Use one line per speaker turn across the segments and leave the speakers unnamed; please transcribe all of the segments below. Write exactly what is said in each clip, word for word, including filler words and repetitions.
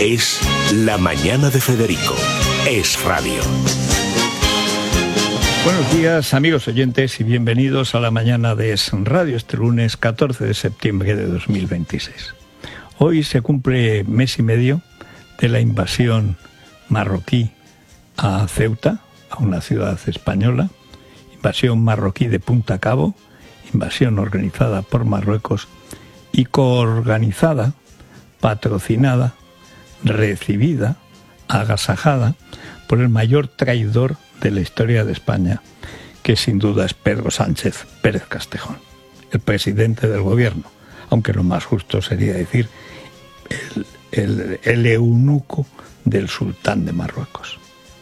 Es La Mañana de Federico. Es radio.
Buenos días, amigos oyentes, y bienvenidos a La Mañana de Es Radio, este lunes catorce de septiembre de dos mil veintiséis. Hoy se cumple mes y medio de la invasión marroquí a Ceuta, a una ciudad española, invasión marroquí de Punta Cabo, invasión organizada por Marruecos y coorganizada, patrocinada, recibida, agasajada por el mayor traidor de la historia de España, que sin duda es Pedro Sánchez Pérez Castejón, el presidente del gobierno, aunque lo más justo sería decir el, el, el eunuco del sultán de Marruecos.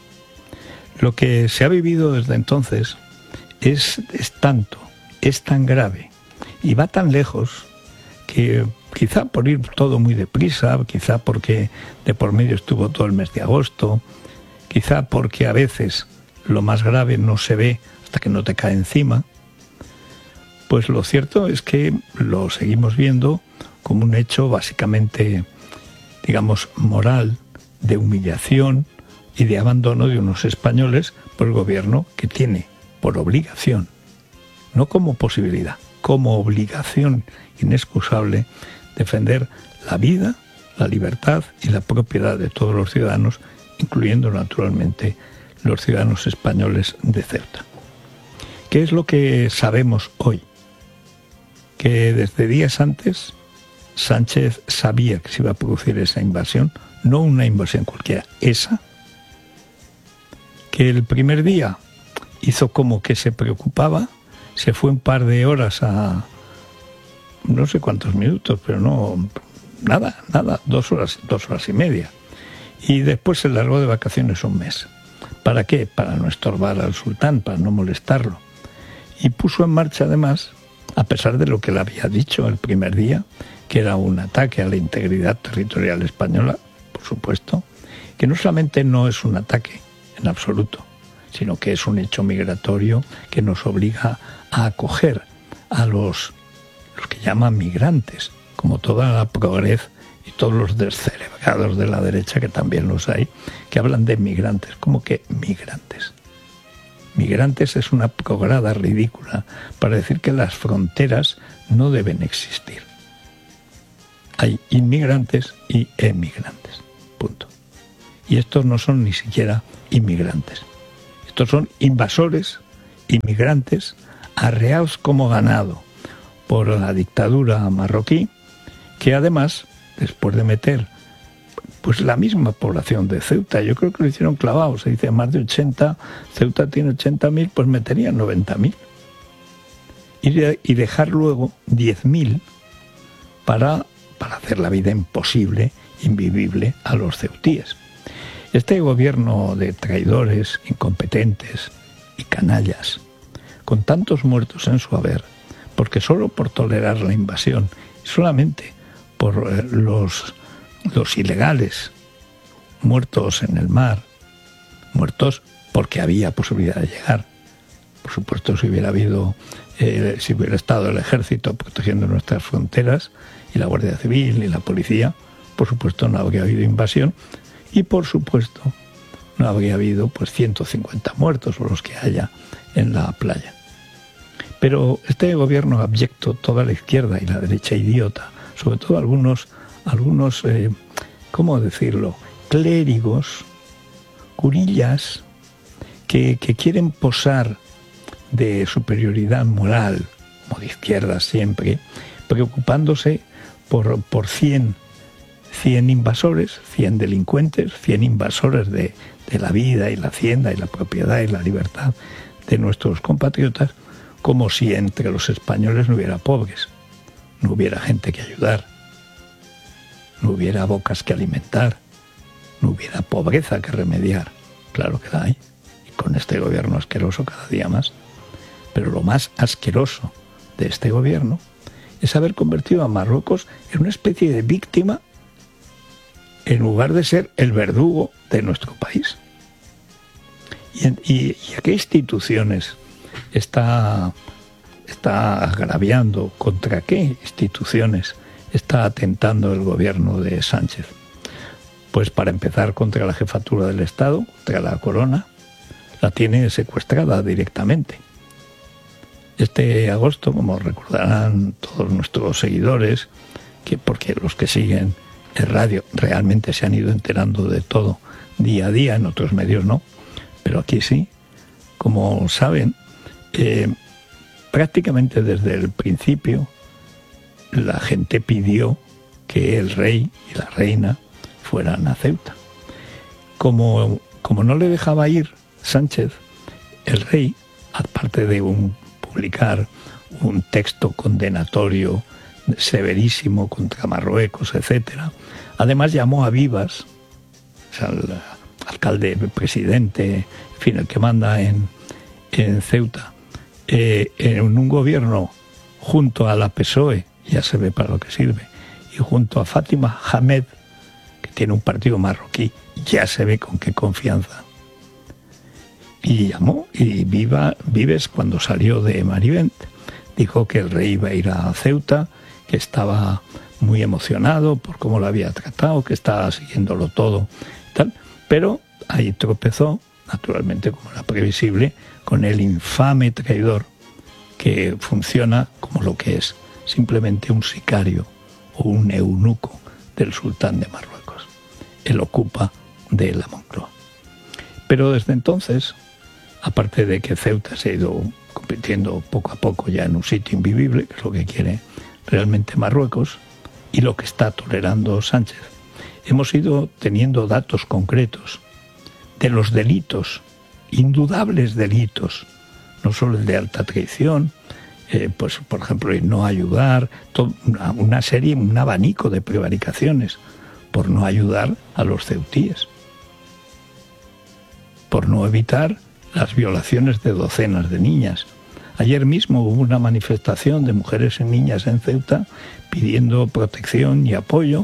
Lo que se ha vivido desde entonces es, es tanto, es tan grave y va tan lejos que quizá por ir todo muy deprisa, quizá porque de por medio estuvo todo el mes de agosto, quizá porque a veces lo más grave no se ve hasta que no te cae encima, pues lo cierto es que lo seguimos viendo como un hecho básicamente, digamos, moral, de humillación y de abandono de unos españoles por el gobierno que tiene por obligación, no como posibilidad, como obligación inexcusable, defender la vida, la libertad y la propiedad de todos los ciudadanos, incluyendo naturalmente los ciudadanos españoles de Ceuta. ¿Qué es lo que sabemos hoy? Que desde días antes Sánchez sabía que se iba a producir esa invasión, no una invasión cualquiera, esa, que el primer día hizo como que se preocupaba, se fue un par de horas a no sé cuántos minutos, pero no, nada, nada, dos horas, dos horas y media. Y después se largó de vacaciones un mes. ¿Para qué? Para no estorbar al sultán, para no molestarlo. Y puso en marcha además, a pesar de lo que le había dicho el primer día, que era un ataque a la integridad territorial española, por supuesto, que no solamente no es un ataque en absoluto, sino que es un hecho migratorio que nos obliga a acoger a los, los que llaman migrantes, como toda la progres y todos los descerebrados de la derecha, que también los hay, que hablan de migrantes. ¿Cómo que migrantes? Migrantes es una prograda ridícula para decir que las fronteras no deben existir. Hay inmigrantes y emigrantes. Punto. Y estos no son ni siquiera inmigrantes. Estos son invasores, inmigrantes, arreados como ganado por la dictadura marroquí, que además, después de meter pues la misma población de Ceuta, yo creo que lo hicieron clavado, se dice más de ochenta, Ceuta tiene ochenta mil, pues meterían noventa mil. Y, de, y dejar luego diez mil para, para hacer la vida imposible, invivible a los ceutíes. Este gobierno de traidores, incompetentes y canallas, con tantos muertos en su haber, porque solo por tolerar la invasión, solamente por eh, los, los ilegales muertos en el mar, muertos porque había posibilidad de llegar. Por supuesto, si hubiera habido, eh, si hubiera estado el ejército protegiendo nuestras fronteras, y la Guardia Civil y la policía, por supuesto no habría habido invasión, y por supuesto no habría habido pues ciento cincuenta muertos o los que haya en la playa. Pero este gobierno abyecto, toda la izquierda y la derecha idiota, sobre todo algunos, algunos eh, ¿cómo decirlo?, clérigos, curillas, que, que quieren posar de superioridad moral, como de izquierda siempre, preocupándose por, por cien, cien invasores, cien delincuentes, cien invasores de, de la vida y la hacienda y la propiedad y la libertad de nuestros compatriotas, como si entre los españoles no hubiera pobres, no hubiera gente que ayudar, no hubiera bocas que alimentar, no hubiera pobreza que remediar. Claro que la hay, y con este gobierno asqueroso cada día más. Pero lo más asqueroso de este gobierno es haber convertido a Marruecos en una especie de víctima en lugar de ser el verdugo de nuestro país. ¿Y, y, y a qué instituciones está, está agraviando? ¿Contra qué instituciones está atentando el gobierno de Sánchez? Pues para empezar, contra la jefatura del Estado, contra la corona, la tiene secuestrada directamente. Este agosto, como recordarán todos nuestros seguidores, que porque los que siguen el radio realmente se han ido enterando de todo día a día, en otros medios no, pero aquí sí, como saben, eh, prácticamente desde el principio la gente pidió que el rey y la reina fueran a Ceuta. Como, como no le dejaba ir Sánchez, el rey, aparte de un, publicar un texto condenatorio severísimo contra Marruecos, etcétera, además llamó a Vivas, o sea, el alcalde, el presidente, en fin, el que manda en, en Ceuta, eh, en un gobierno junto a la P S O E, ya se ve para lo que sirve, y junto a Fátima Hamed, que tiene un partido marroquí, ya se ve con qué confianza. Y llamó, y Viva, Vives, cuando salió de Marivent, dijo que el rey iba a ir a Ceuta, que estaba muy emocionado por cómo lo había tratado, que estaba siguiéndolo todo, tal, pero ahí tropezó, naturalmente, como era previsible, con el infame traidor que funciona como lo que es, simplemente un sicario o un eunuco del sultán de Marruecos, el ocupa de la Moncloa. Pero desde entonces, aparte de que Ceuta se ha ido convirtiendo poco a poco ya en un sitio invivible, que es lo que quiere realmente Marruecos, y lo que está tolerando Sánchez, hemos ido teniendo datos concretos de los delitos, indudables delitos, no solo el de alta traición, eh, pues por ejemplo el no ayudar, todo, una, una serie, un abanico de prevaricaciones por no ayudar a los ceutíes, por no evitar las violaciones de docenas de niñas. Ayer mismo hubo una manifestación de mujeres y niñas en Ceuta pidiendo protección y apoyo.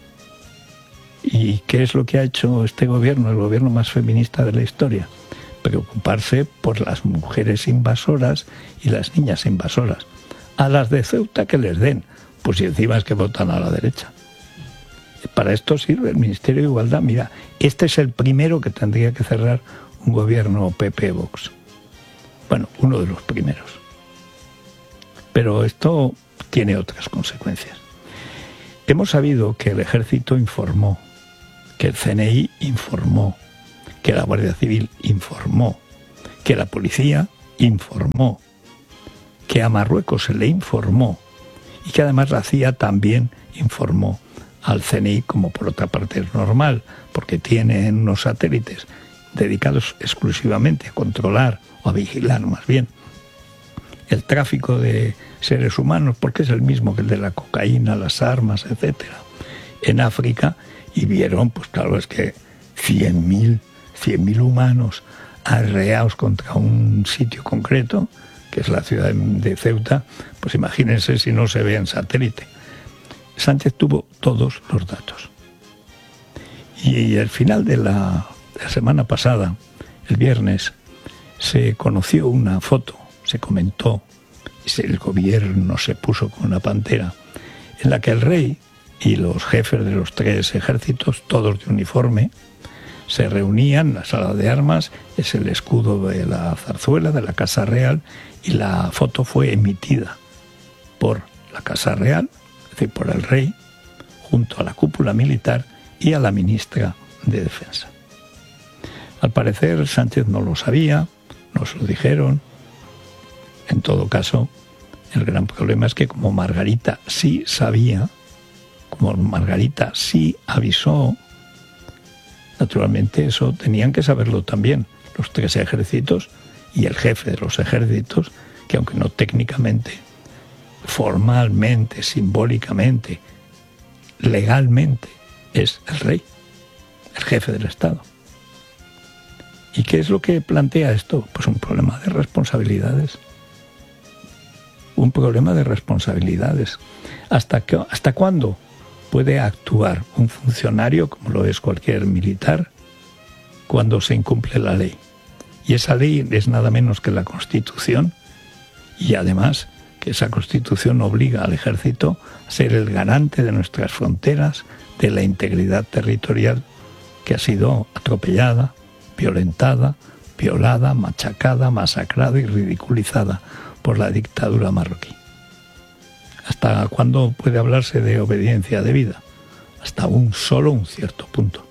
¿Y qué es lo que ha hecho este gobierno, el gobierno más feminista de la historia? Preocuparse por las mujeres invasoras y las niñas invasoras. A las de Ceuta que les den, pues si encima es que votan a la derecha. Para esto sirve el Ministerio de Igualdad. Mira, este es el primero que tendría que cerrar un gobierno P P-Vox. Bueno, uno de los primeros. Pero esto tiene otras consecuencias. Hemos sabido que el Ejército informó, que el C N I informó, que la Guardia Civil informó, que la policía informó, que a Marruecos se le informó y que además la C I A también informó al C N I, como por otra parte es normal, porque tienen unos satélites dedicados exclusivamente a controlar o a vigilar más bien el tráfico de seres humanos, porque es el mismo que el de la cocaína, las armas, etcétera, en África, y vieron, pues claro, es que cien mil humanos arreados contra un sitio concreto, que es la ciudad de Ceuta, pues imagínense si no se ve en satélite. Sánchez tuvo todos los datos. Y al final de la, de la semana pasada, el viernes, se conoció una foto, se comentó, y el gobierno se puso con una pantera, en la que el rey y los jefes de los tres ejércitos, todos de uniforme, se reunían en la sala de armas, es el escudo de la zarzuela, de la Casa Real, y la foto fue emitida por la Casa Real, es decir, por el rey, junto a la cúpula militar y a la ministra de Defensa. Al parecer Sánchez no lo sabía, nos lo dijeron. En todo caso, el gran problema es que como Margarita sí sabía, como Margarita sí avisó, naturalmente eso tenían que saberlo también los tres ejércitos y el jefe de los ejércitos, que aunque no técnicamente, formalmente, simbólicamente, legalmente, es el rey, el jefe del Estado. ¿Y qué es lo que plantea esto? Pues un problema de responsabilidades. Un problema de responsabilidades. ¿Hasta qué, hasta cuándo puede actuar un funcionario, como lo es cualquier militar, cuando se incumple la ley? Y esa ley es nada menos que la Constitución, y además que esa Constitución obliga al ejército a ser el garante de nuestras fronteras, de la integridad territorial que ha sido atropellada, violentada, violada, machacada, masacrada y ridiculizada por la dictadura marroquí. ¿Hasta cuándo puede hablarse de obediencia debida? Hasta un solo un cierto punto.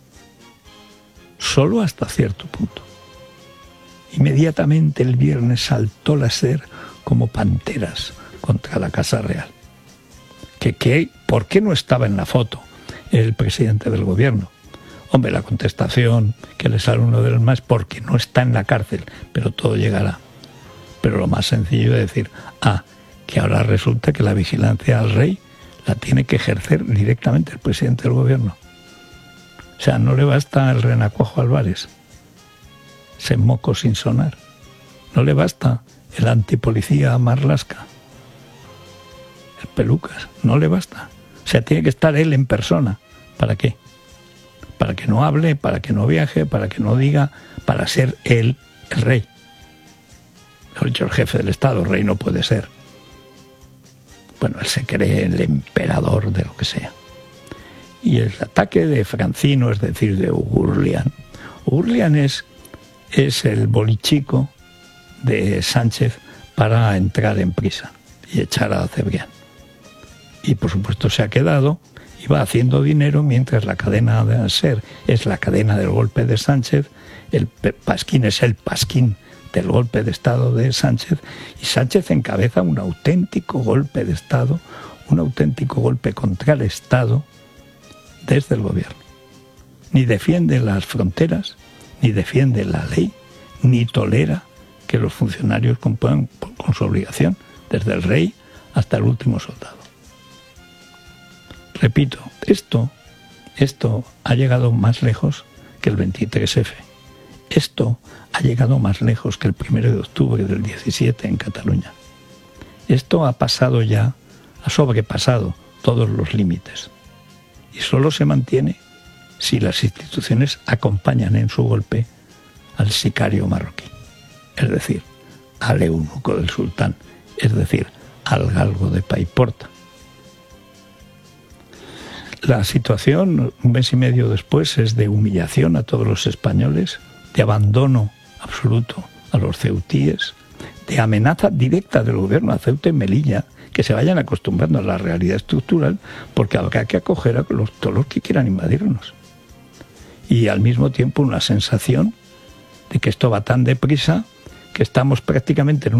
Solo hasta cierto punto. Inmediatamente el viernes saltó la SER como panteras contra la Casa Real. ¿Que, que, ¿Por qué no estaba en la foto el presidente del gobierno? Hombre, la contestación que le sale uno de los más, porque no está en la cárcel, pero todo llegará. Pero lo más sencillo es decir, ah, que ahora resulta que la vigilancia al rey la tiene que ejercer directamente el presidente del gobierno. O sea, no le basta el renacuajo Álvarez, ese moco sin sonar. No le basta el antipolicía Marlaska, el Pelucas, no le basta. O sea, tiene que estar él en persona. ¿Para qué? Para que no hable, para que no viaje, para que no diga, para ser él el rey. Mejor dicho, el jefe del Estado, rey no puede ser. Bueno, él se cree el emperador de lo que sea. Y el ataque de Francino, es decir, de Ugurlian. Ugurlian es, es el bolichico de Sánchez para entrar en prisa y echar a Cebrián. Y por supuesto se ha quedado y va haciendo dinero mientras la cadena de SER es la cadena del golpe de Sánchez, el pasquín es el pasquín del golpe de Estado de Sánchez, y Sánchez encabeza un auténtico golpe de Estado, un auténtico golpe contra el Estado desde el gobierno. Ni defiende las fronteras, ni defiende la ley, ni tolera que los funcionarios cumplan con su obligación, desde el rey hasta el último soldado. Repito, esto, esto ha llegado más lejos que el veintitrés efe. Esto ha llegado más lejos que el primero de octubre del diecisiete en Cataluña. Esto ha pasado ya, ha sobrepasado todos los límites. Y solo se mantiene si las instituciones acompañan en su golpe al sicario marroquí. Es decir, al eunuco del sultán. Es decir, al galgo de Paiporta. La situación, un mes y medio después, es de humillación a todos los españoles, de abandono absoluto a los ceutíes, de amenaza directa del gobierno a Ceuta y Melilla, que se vayan acostumbrando a la realidad estructural, porque habrá que acoger a los, todos los que quieran invadirnos. Y al mismo tiempo una sensación de que esto va tan deprisa que estamos prácticamente en un